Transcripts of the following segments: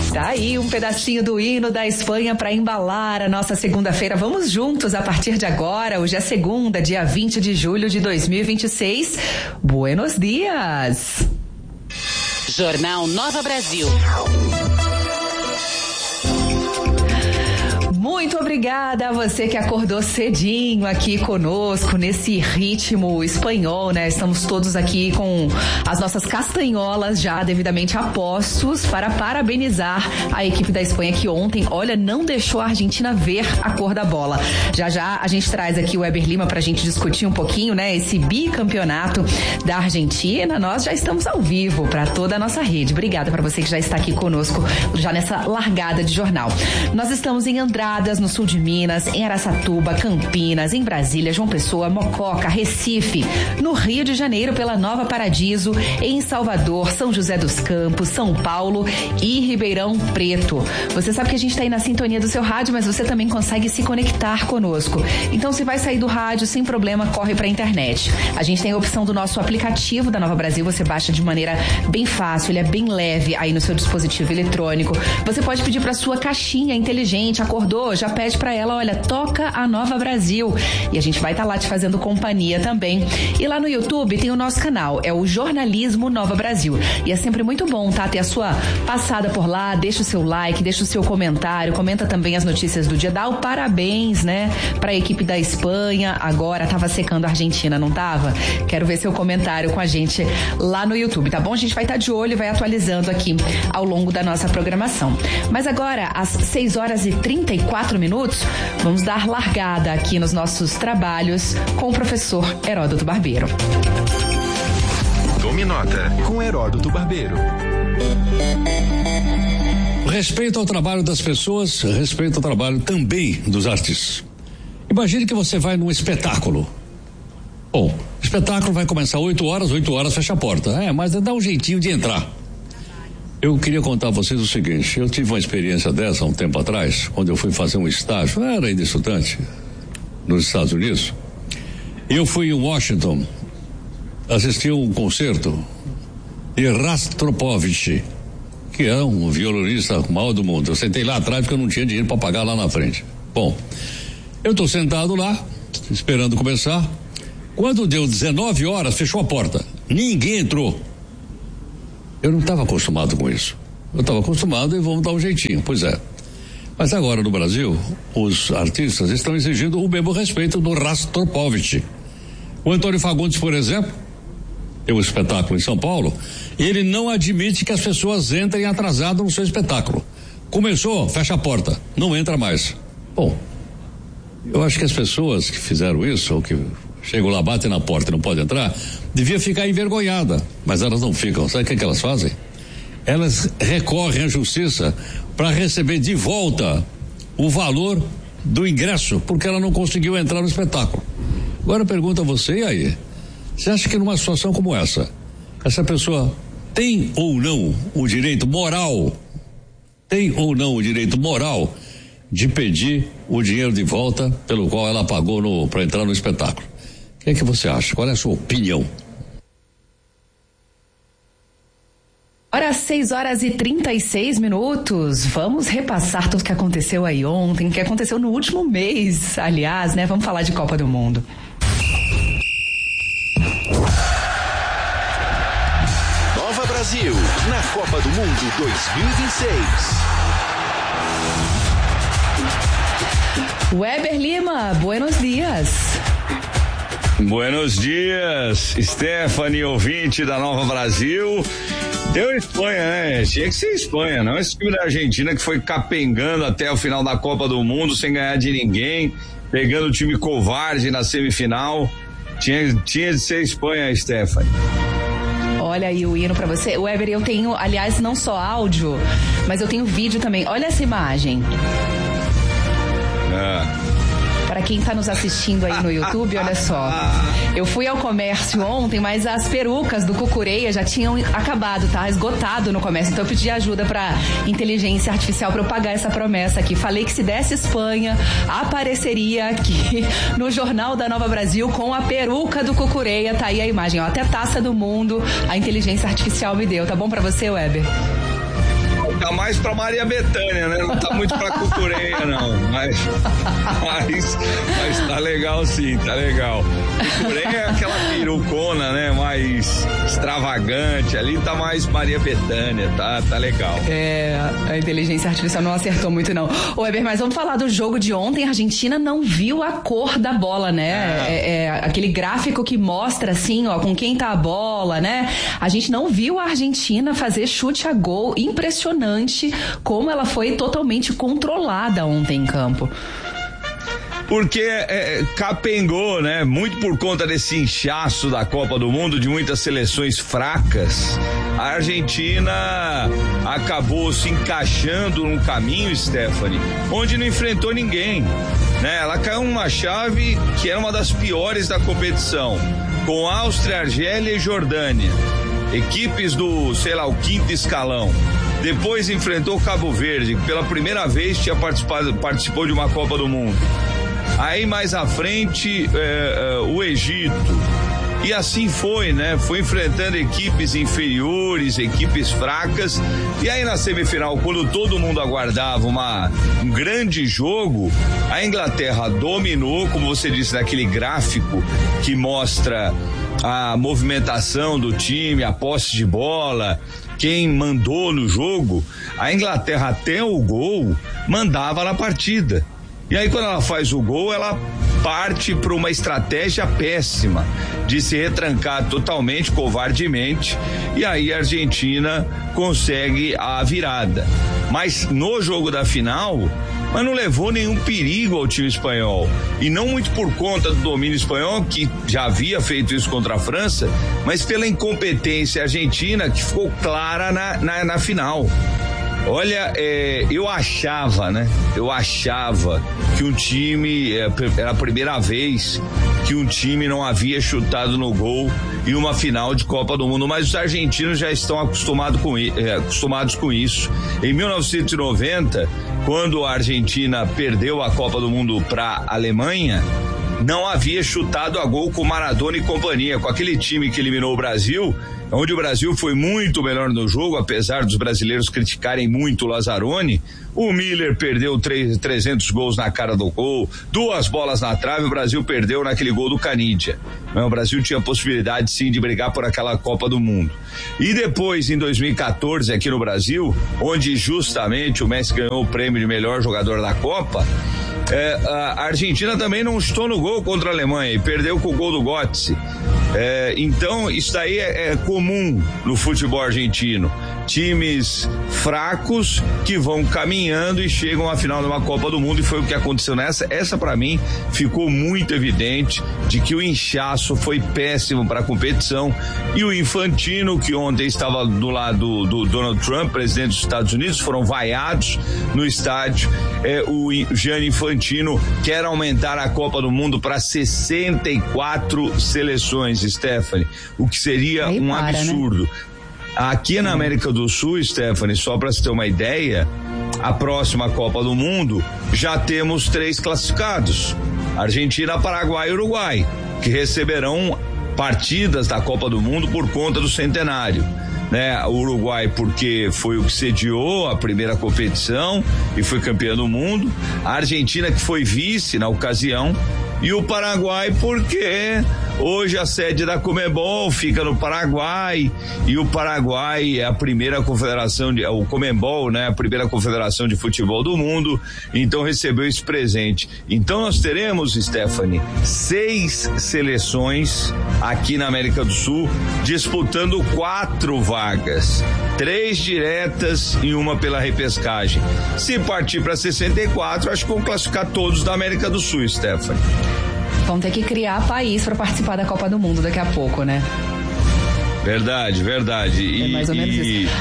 Tá aí um pedacinho do hino da Espanha para embalar a nossa segunda-feira. Vamos juntos a partir de agora. Hoje é segunda, dia 20 de julho de 2026. Buenos dias. Jornal Nova Brasil. Muito obrigada a você que acordou cedinho aqui conosco nesse ritmo espanhol, né? Estamos todos aqui com as nossas castanholas já devidamente a postos para parabenizar a equipe da Espanha que ontem, olha, não deixou a Argentina ver a cor da bola. Já já a gente traz aqui o Weber Lima pra gente discutir um pouquinho, né? Esse bicampeonato da Argentina. Nós já estamos ao vivo para toda a nossa rede. Obrigada para você que já está aqui conosco já nessa largada de jornal. Nós estamos em Andradas, no sul de Minas, em Araçatuba, Campinas, em Brasília, João Pessoa, Mococa, Recife, no Rio de Janeiro pela Nova Paradiso, em Salvador, São José dos Campos, São Paulo e Ribeirão Preto. Você sabe que a gente está aí na sintonia do seu rádio, mas você também consegue se conectar conosco. Então, se vai sair do rádio, sem problema, corre para a internet. A gente tem a opção do nosso aplicativo da Nova Brasil, você baixa de maneira bem fácil, ele é bem leve aí no seu dispositivo eletrônico. Você pode pedir para sua caixinha inteligente, acordou, já pede pra ela, olha, toca a Nova Brasil. E a gente vai estar lá te fazendo companhia também. E lá no YouTube tem o nosso canal, é o Jornalismo Nova Brasil. E é sempre muito bom, tá? Ter a sua passada por lá, deixa o seu like, deixa o seu comentário, comenta também as notícias do dia, dá o parabéns, né? Pra equipe da Espanha, agora tava secando a Argentina, não tava? Quero ver seu comentário com a gente lá no YouTube, tá bom? A gente vai estar de olho e vai atualizando aqui ao longo da nossa programação. Mas agora, às 6h34, vamos dar largada aqui nos nossos trabalhos com o professor Heródoto Barbeiro. Tome nota com Heródoto Barbeiro. Respeito ao trabalho das pessoas, respeito ao trabalho também dos artistas. Imagine que você vai num espetáculo. Bom, o espetáculo vai começar 8 horas fecha a porta. Mas dá um jeitinho de entrar. Eu queria contar a vocês o seguinte, eu tive uma experiência dessa há um tempo atrás, quando eu fui fazer um estágio, era ainda estudante, nos Estados Unidos. Eu fui em Washington, assisti a um concerto de Rostropovich, que é um violonista maior do mundo. Eu sentei lá atrás porque eu não tinha dinheiro para pagar lá na frente. Bom, eu estou sentado lá, esperando começar. Quando deu 19 horas, fechou a porta. Ninguém entrou. Eu não estava acostumado com isso. Eu estava acostumado e vamos dar um jeitinho, pois é. Mas agora no Brasil, os artistas estão exigindo o mesmo respeito do Rostropovich. O Antônio Fagundes, por exemplo, tem um espetáculo em São Paulo, e ele não admite que as pessoas entrem atrasadas no seu espetáculo. Começou, fecha a porta, não entra mais. Bom, eu acho que as pessoas que fizeram isso, ou que chegam lá, batem na porta e não podem entrar, devia ficar envergonhada, mas elas não ficam. Sabe o que elas fazem? Elas recorrem à justiça para receber de volta o valor do ingresso, porque ela não conseguiu entrar no espetáculo. Agora eu pergunto a você, e aí? Você acha que numa situação como essa pessoa tem ou não o direito moral, de pedir o dinheiro de volta pelo qual ela pagou para entrar no espetáculo? O que é que você acha? Qual é a sua opinião? Ora, 6h36. Vamos repassar tudo que aconteceu aí ontem, que aconteceu no último mês, aliás, né? Vamos falar de Copa do Mundo. Nova Brasil, na Copa do Mundo 2026. Weber Lima, buenos dias. Buenos dias, Stephanie, ouvinte da Nova Brasil. Deu Espanha, né? Tinha que ser Espanha, não esse time da Argentina que foi capengando até o final da Copa do Mundo sem ganhar de ninguém, pegando o time covarde na semifinal. Tinha de ser Espanha, Stephanie. Olha aí o hino pra você. Weber, eu tenho, aliás, não só áudio, mas eu tenho vídeo também. Olha essa imagem. Para quem tá nos assistindo aí no YouTube, olha só. Eu fui ao comércio ontem, mas as perucas do Cucureia já tinham acabado, tá? Esgotado no comércio. Então eu pedi ajuda pra inteligência artificial pra eu pagar essa promessa aqui. Falei que se desse Espanha, apareceria aqui no Jornal da Nova Brasil com a peruca do Cucureia. Tá aí a imagem, ó. Até Taça do Mundo a inteligência artificial me deu. Tá bom pra você, Weber? tá mais pra Maria Bethânia, né? Não tá muito pra Cucureia, não. Mas tá legal sim, tá legal. Cucureia é aquela perucona, né? Mais extravagante. Ali tá mais Maria Bethânia, tá legal. A inteligência artificial não acertou muito, não. Ô, Weber, mas vamos falar do jogo de ontem. A Argentina não viu a cor da bola, né? Aquele gráfico que mostra, assim, ó, com quem tá a bola, né? A gente não viu a Argentina fazer chute a gol. Impressionante como ela foi totalmente controlada ontem em campo. Porque capengou, né? Muito por conta desse inchaço da Copa do Mundo, de muitas seleções fracas. A Argentina acabou se encaixando num caminho, Stephanie, onde não enfrentou ninguém, né? Ela caiu numa chave que era uma das piores da competição, com Áustria, Argélia e Jordânia, equipes do, sei lá, o quinto escalão. Depois enfrentou Cabo Verde, que pela primeira vez participou de uma Copa do Mundo. Aí mais à frente o Egito, e assim foi, né? Foi enfrentando equipes inferiores, equipes fracas, e aí na semifinal, quando todo mundo aguardava um grande jogo, a Inglaterra dominou, como você disse, naquele gráfico que mostra a movimentação do time, a posse de bola, quem mandou no jogo. A Inglaterra até o gol mandava na partida. E aí quando ela faz o gol, ela parte para uma estratégia péssima de se retrancar totalmente, covardemente, e aí a Argentina consegue a virada. Mas no jogo da final, mas não levou nenhum perigo ao time espanhol, e não muito por conta do domínio espanhol, que já havia feito isso contra a França, mas pela incompetência argentina, que ficou clara na final. Olha, eu achava que um time, era a primeira vez que um time não havia chutado no gol em uma final de Copa do Mundo, mas os argentinos já estão acostumados com isso. Em 1990, quando a Argentina perdeu a Copa do Mundo para a Alemanha, não havia chutado a gol com Maradona e companhia, com aquele time que eliminou o Brasil, onde o Brasil foi muito melhor no jogo, apesar dos brasileiros criticarem muito o Lazzaroni. O Miller perdeu 300 gols na cara do gol, 2 bolas na trave, o Brasil perdeu naquele gol do Canidia. O Brasil tinha possibilidade sim de brigar por aquela Copa do Mundo. E depois, em 2014, aqui no Brasil, onde justamente o Messi ganhou o prêmio de melhor jogador da Copa, a Argentina também não chutou no gol contra a Alemanha e perdeu com o gol do Götze. Então isso daí é comum no futebol argentino, times fracos que vão caminhando e chegam à final de uma Copa do Mundo, e foi o que aconteceu essa para mim ficou muito evidente de que o inchaço foi péssimo para a competição, e o Infantino, que ontem estava do lado do Donald Trump, presidente dos Estados Unidos, foram vaiados no estádio. O Gianni Infantino quer aumentar a Copa do Mundo para 64 seleções, Stephanie, o que seria um absurdo, né? Aqui na América do Sul, Stephanie, só para você ter uma ideia, a próxima Copa do Mundo já temos 3 classificados: Argentina, Paraguai e Uruguai, que receberão partidas da Copa do Mundo por conta do centenário, né? O Uruguai porque foi o que sediou a primeira competição e foi campeão do mundo, a Argentina que foi vice na ocasião, e o Paraguai porque hoje a sede da Conmebol fica no Paraguai, e o Paraguai é a primeira confederação o Conmebol, né? A primeira confederação de futebol do mundo, então recebeu esse presente. Então nós teremos, Stephanie, 6 seleções aqui na América do Sul disputando 4 vagas, 3 diretas e uma pela repescagem. Se partir para 64, acho que vão classificar todos da América do Sul, Stephanie. Vão ter que criar país para participar da Copa do Mundo daqui a pouco, né? Verdade. É mais ou menos isso.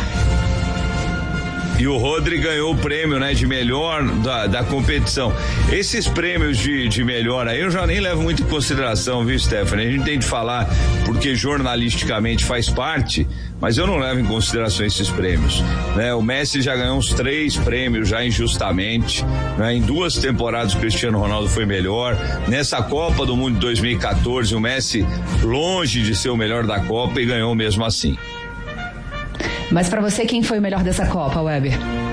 E o Rodri ganhou o prêmio, né, de melhor da competição. Esses prêmios de melhor aí eu já nem levo muito em consideração, viu, Stephanie? A gente tem de falar porque jornalisticamente faz parte, mas eu não levo em consideração esses prêmios, né? O Messi já ganhou uns 3 prêmios já injustamente, né? Em 2 temporadas o Cristiano Ronaldo foi melhor. Nessa Copa do Mundo de 2014 o Messi longe de ser o melhor da Copa e ganhou mesmo assim. Mas pra você, quem foi o melhor dessa Copa, Weber?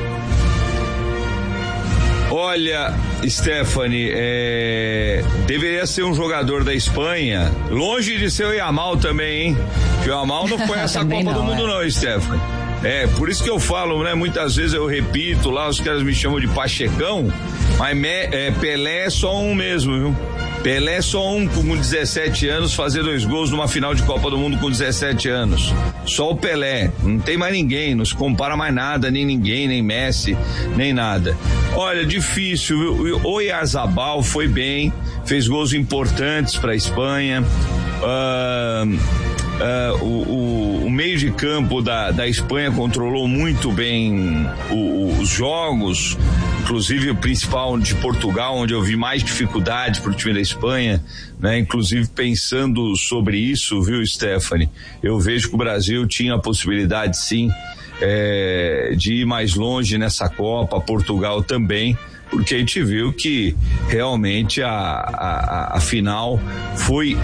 Olha, Stephanie, deveria ser um jogador da Espanha, longe de ser o Yamal também, hein? Que o Yamal não foi essa Copa do Mundo não, Stephanie. Por isso que eu falo, né? Muitas vezes eu repito lá, os caras me chamam de Pachecão, mas Pelé é só um mesmo, viu? Pelé é só um com 17 anos fazer 2 gols numa final de Copa do Mundo com 17 anos. Só o Pelé. Não tem mais ninguém, não se compara mais nada, nem ninguém, nem Messi, nem nada. Olha, difícil, viu? O Oyarzabal foi bem, fez gols importantes para a Espanha. O meio de campo da Espanha controlou muito bem os jogos, inclusive o principal de Portugal, onde eu vi mais dificuldade para o time da Espanha, né? Inclusive pensando sobre isso, viu, Stephanie? Eu vejo que o Brasil tinha a possibilidade, sim, de ir mais longe nessa Copa, Portugal também, porque a gente viu que realmente a final foi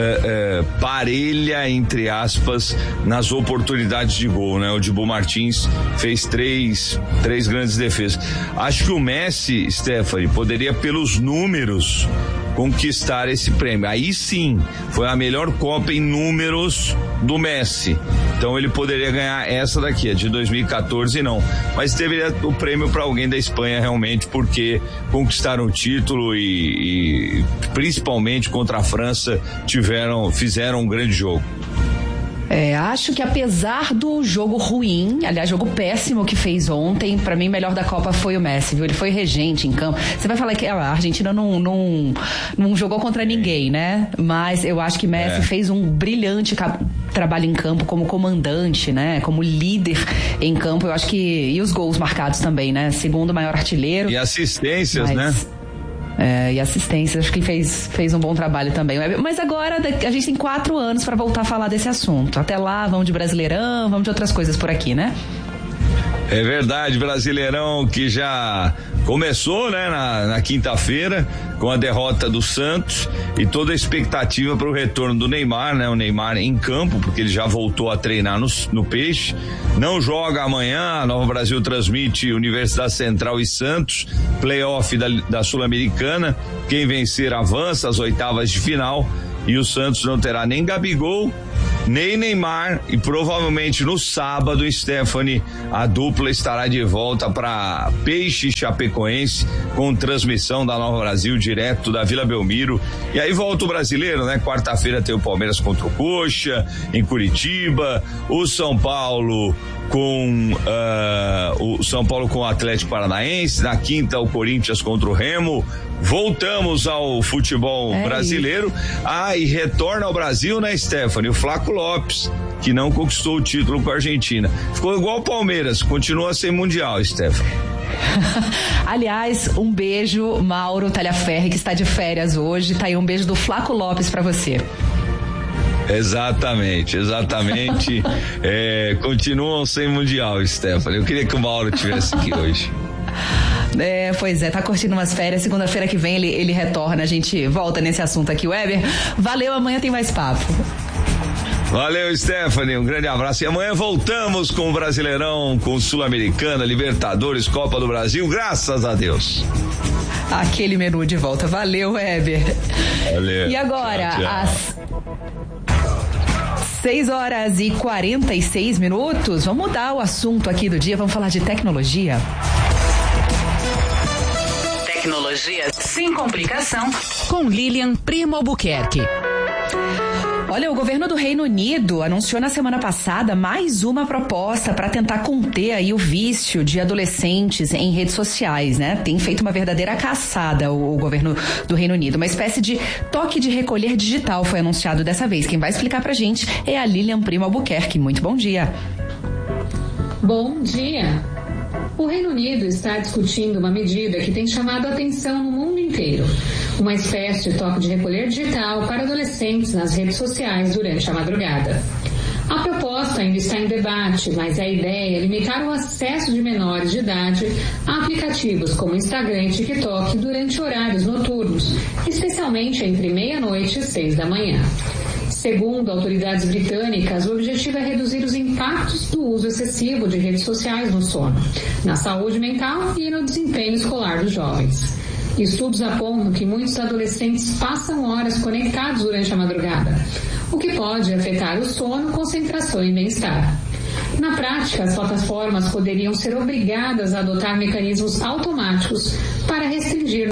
parelha, entre aspas, nas oportunidades de gol, né? O Dibu Martins fez três grandes defesas. Acho que o Messi, Stephanie, poderia pelos números conquistar esse prêmio. Aí sim, foi a melhor Copa em números do Messi. Então ele poderia ganhar essa daqui, a de 2014 não. Mas deveria o prêmio para alguém da Espanha realmente, porque conquistaram o título e principalmente contra a França fizeram um grande jogo. Acho que apesar do jogo ruim, aliás, jogo péssimo que fez ontem, pra mim, melhor da Copa foi o Messi, viu? Ele foi regente em campo. Você vai falar que a Argentina não jogou contra ninguém, né? Mas eu acho que Messi fez um brilhante trabalho em campo como comandante, né? Como líder em campo. Eu acho que... E os gols marcados também, né? Segundo maior artilheiro. E assistências, né? E assistência, acho que ele fez um bom trabalho também. Mas agora a gente tem 4 anos para voltar a falar desse assunto. Até lá, vamos de Brasileirão, vamos de outras coisas por aqui, né? É verdade, Brasileirão que já começou, né, na quinta-feira com a derrota do Santos e toda a expectativa para o retorno do Neymar, né? O Neymar em campo, porque ele já voltou a treinar no Peixe. Não joga amanhã, a Nova Brasil transmite Universidade Central e Santos, playoff da Sul-Americana. Quem vencer avança às 8ª de final e o Santos não terá nem Gabigol, nem Neymar, e provavelmente no sábado, Stephanie, a dupla estará de volta para Peixe e Chapecoense com transmissão da Nova Brasil direto da Vila Belmiro. E aí volta o Brasileiro, né? Quarta-feira tem o Palmeiras contra o Coxa em Curitiba, o São Paulo com o Atlético Paranaense, na quinta o Corinthians contra o Remo. Voltamos ao futebol brasileiro. E retorna ao Brasil, né, Stephanie? O Flaco Lopes, que não conquistou o título com a Argentina. Ficou igual o Palmeiras, continua sem mundial, Stephanie. Aliás, um beijo, Mauro Talhaferri, que está de férias hoje. Tá aí um beijo do Flaco Lopes pra você. Exatamente. Continuam sem mundial, Stephanie. Eu queria que o Mauro estivesse aqui hoje. Pois é, tá curtindo umas férias. Segunda-feira que vem ele retorna. A gente volta nesse assunto aqui, Weber. Valeu, amanhã tem mais papo. Valeu, Stephanie, um grande abraço. E amanhã voltamos com o Brasileirão, com Sul-Americana, Libertadores, Copa do Brasil, graças a Deus. Aquele menu de volta. Valeu, Weber. Valeu. E agora, tchau. Às 6h46, vamos mudar o assunto aqui do dia, vamos falar de tecnologia. Tecnologia sem complicação, com Lilian Primo Albuquerque. Olha, o governo do Reino Unido anunciou na semana passada mais uma proposta para tentar conter aí o vício de adolescentes em redes sociais, né? Tem feito uma verdadeira caçada o governo do Reino Unido. Uma espécie de toque de recolher digital foi anunciado dessa vez. Quem vai explicar pra gente é a Lilian Primo Albuquerque. Muito bom dia. Bom dia. O Reino Unido está discutindo uma medida que tem chamado a atenção no mundo inteiro. Uma espécie de toque de recolher digital para adolescentes nas redes sociais durante a madrugada. A proposta ainda está em debate, mas a ideia é limitar o acesso de menores de idade a aplicativos como Instagram e TikTok durante horários noturnos, especialmente entre meia-noite e 6 da manhã. Segundo autoridades britânicas, o objetivo é reduzir os impactos do uso excessivo de redes sociais no sono, na saúde mental e no desempenho escolar dos jovens. Estudos apontam que muitos adolescentes passam horas conectados durante a madrugada, o que pode afetar o sono, concentração e bem-estar. Na prática, as plataformas poderiam ser obrigadas a adotar mecanismos automáticos para restringir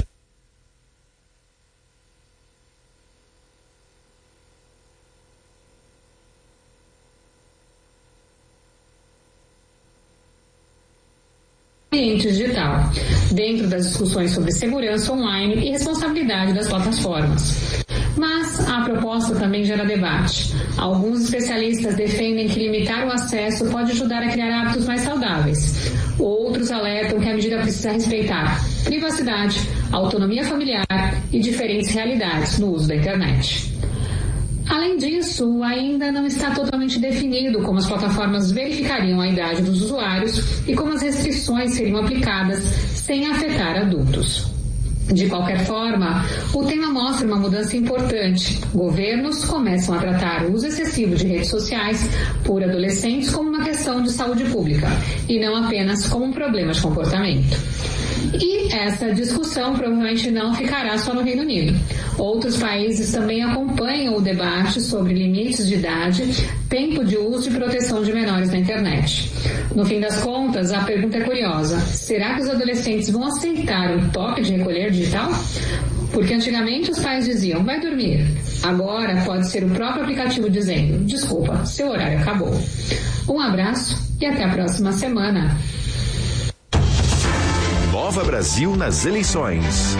ambiente digital, dentro das discussões sobre segurança online e responsabilidade das plataformas. Mas a proposta também gera debate. Alguns especialistas defendem que limitar o acesso pode ajudar a criar hábitos mais saudáveis. Outros alertam que a medida precisa respeitar privacidade, autonomia familiar e diferentes realidades no uso da internet. Além disso, ainda não está totalmente definido como as plataformas verificariam a idade dos usuários e como as restrições seriam aplicadas sem afetar adultos. De qualquer forma, o tema mostra uma mudança importante. Governos começam a tratar o uso excessivo de redes sociais por adolescentes como uma questão de saúde pública e não apenas como um problema de comportamento. E essa discussão provavelmente não ficará só no Reino Unido. Outros países também acompanham o debate sobre limites de idade, tempo de uso e proteção de menores na internet. No fim das contas, a pergunta é curiosa. Será que os adolescentes vão aceitar o toque de recolher digital? Porque antigamente os pais diziam, vai dormir. Agora pode ser o próprio aplicativo dizendo, desculpa, seu horário acabou. Um abraço e até a próxima semana. Nova Brasil nas eleições.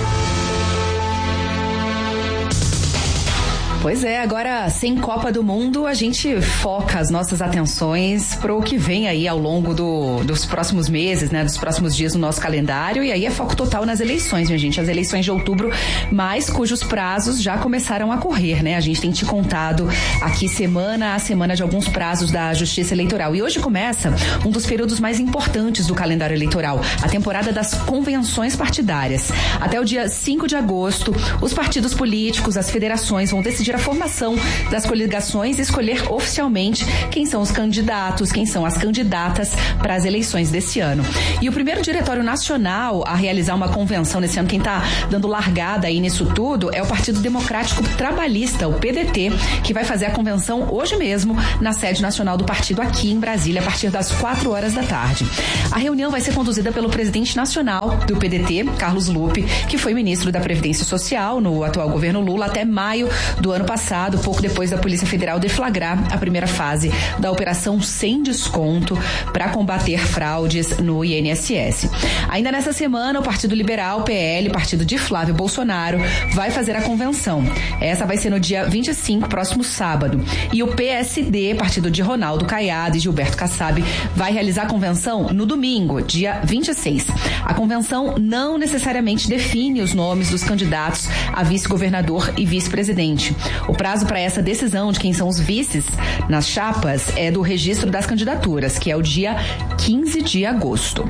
Pois é, agora sem Copa do Mundo a gente foca as nossas atenções para o que vem aí ao longo dos próximos meses, né, dos próximos dias no nosso calendário, e aí é foco total nas eleições, minha gente, as eleições de outubro, mas cujos prazos já começaram a correr, né, a gente tem te contado aqui semana a semana de alguns prazos da Justiça Eleitoral, e hoje começa um dos períodos mais importantes do calendário eleitoral, a temporada das convenções partidárias. Até o dia 5 de agosto, os partidos políticos, as federações vão decidir a formação das coligações e escolher oficialmente quem são os candidatos, quem são as candidatas para as eleições desse ano. E o primeiro diretório nacional a realizar uma convenção nesse ano, quem está dando largada aí nisso tudo, é o Partido Democrático Trabalhista, o PDT, que vai fazer a convenção hoje mesmo na sede nacional do partido aqui em Brasília, a partir das 4 horas da tarde. A reunião vai ser conduzida pelo presidente nacional do PDT, Carlos Lupe, que foi ministro da Previdência Social no atual governo Lula até maio do ano passado, pouco depois da Polícia Federal deflagrar a primeira fase da Operação Sem Desconto para combater fraudes no INSS. Ainda nessa semana, o Partido Liberal, PL, partido de Flávio Bolsonaro, vai fazer a convenção. Essa vai ser no dia 25, próximo sábado. E o PSD, partido de Ronaldo Caiado e Gilberto Kassab, vai realizar a convenção no domingo, dia 26. A convenção não necessariamente define os nomes dos candidatos a vice-governador e vice-presidente. O prazo para essa decisão de quem são os vices nas chapas é do registro das candidaturas, que é o dia 15 de agosto.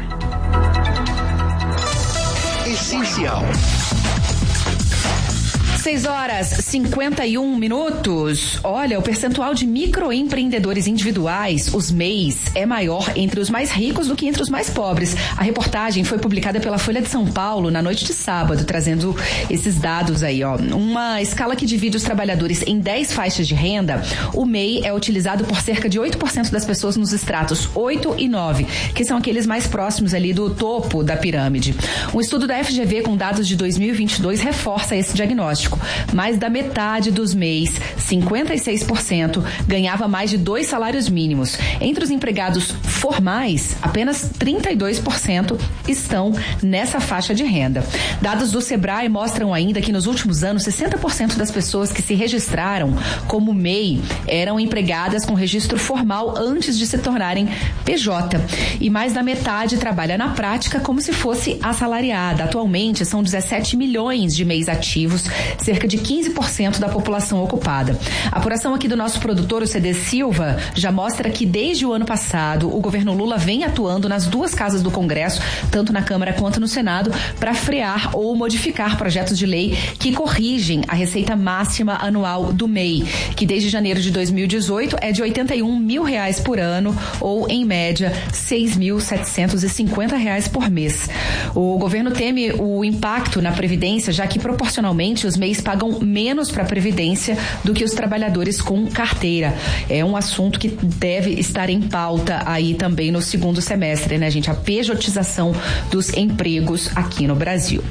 Essencial. 6h51. Olha, o percentual de microempreendedores individuais, os MEIs, é maior entre os mais ricos do que entre os mais pobres. A reportagem foi publicada pela Folha de São Paulo na noite de sábado, trazendo esses dados aí, ó. Uma escala que divide os trabalhadores em 10 faixas de renda, o MEI é utilizado por cerca de 8% das pessoas nos estratos 8 e 9, que são aqueles mais próximos ali do topo da pirâmide. Um estudo da FGV com dados de 2022 reforça esse diagnóstico. Mais da metade dos MEIs, 56%, ganhava mais de 2 salários mínimos. Entre os empregados formais, apenas 32% estão nessa faixa de renda. Dados do Sebrae mostram ainda que nos últimos anos, 60% das pessoas que se registraram como MEI eram empregadas com registro formal antes de se tornarem PJ. E mais da metade trabalha na prática como se fosse assalariada. Atualmente, são 17 milhões de MEIs ativos, cerca de 15% da população ocupada. A apuração aqui do nosso produtor, o CD Silva, já mostra que desde o ano passado o governo Lula vem atuando nas duas casas do Congresso, tanto na Câmara quanto no Senado, para frear ou modificar projetos de lei que corrigem a receita máxima anual do MEI, que desde janeiro de 2018 é de R$ 81 mil por ano, ou em média R$ 6.750 por mês. O governo teme o impacto na Previdência, já que proporcionalmente os MEIs pagam menos para a Previdência do que os trabalhadores com carteira. É um assunto que deve estar em pauta aí também no segundo semestre, né, gente? A pejotização dos empregos aqui no Brasil.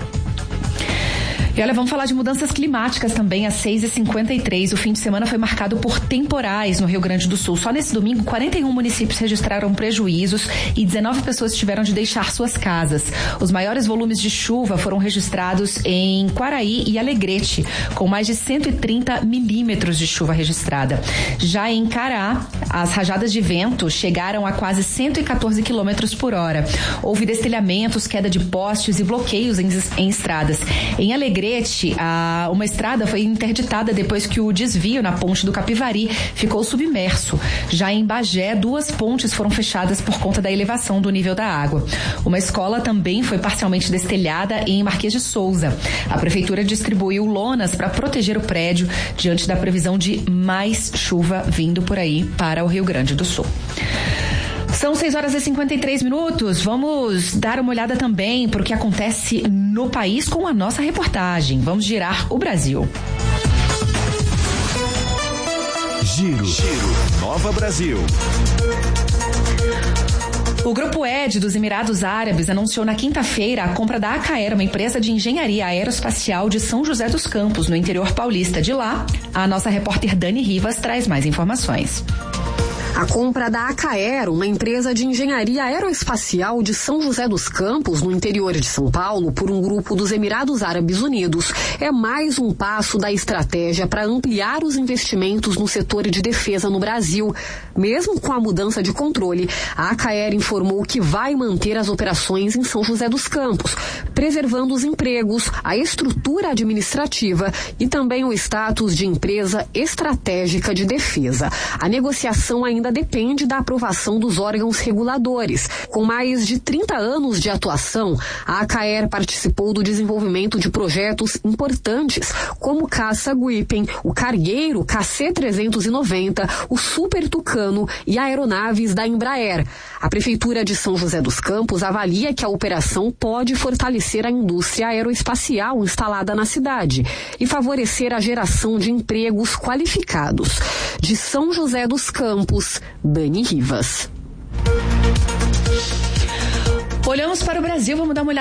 E olha, vamos falar de mudanças climáticas também, às 6h53. O fim de semana foi marcado por temporais no Rio Grande do Sul. Só nesse domingo, 41 municípios registraram prejuízos e 19 pessoas tiveram de deixar suas casas. Os maiores volumes de chuva foram registrados em Quaraí e Alegrete, com mais de 130 milímetros de chuva registrada. Já em Cará, as rajadas de vento chegaram a quase 114 quilômetros por hora. Houve destelhamentos, queda de postes e bloqueios em estradas. Em Alegrete, uma estrada foi interditada depois que o desvio na ponte do Capivari ficou submerso. Já em Bagé, 2 pontes foram fechadas por conta da elevação do nível da água. Uma escola também foi parcialmente destelhada em Marquês de Souza. A prefeitura distribuiu lonas para proteger o prédio diante da previsão de mais chuva vindo por aí para o Rio Grande do Sul. São 6h53. Vamos dar uma olhada também para o que acontece no país com a nossa reportagem. Vamos girar o Brasil. Giro Nova Brasil. O Grupo ED dos Emirados Árabes anunciou na quinta-feira a compra da Acaer, uma empresa de engenharia aeroespacial de São José dos Campos, no interior paulista. De lá, a nossa repórter Dani Rivas traz mais informações. A compra da Acaer, uma empresa de engenharia aeroespacial de São José dos Campos, no interior de São Paulo, por um grupo dos Emirados Árabes Unidos, é mais um passo da estratégia para ampliar os investimentos no setor de defesa no Brasil. Mesmo com a mudança de controle, a Acaer informou que vai manter as operações em São José dos Campos, preservando os empregos, a estrutura administrativa e também o status de empresa estratégica de defesa. A negociação ainda depende da aprovação dos órgãos reguladores. Com mais de 30 anos de atuação, a Acaer participou do desenvolvimento de projetos importantes, como o Caça Gripen, o cargueiro KC-390, o Super Tucano e aeronaves da Embraer. A Prefeitura de São José dos Campos avalia que a operação pode fortalecer a indústria aeroespacial instalada na cidade e favorecer a geração de empregos qualificados. De São José dos Campos, Dani Rivas. Olhamos para o Brasil, vamos dar uma olhada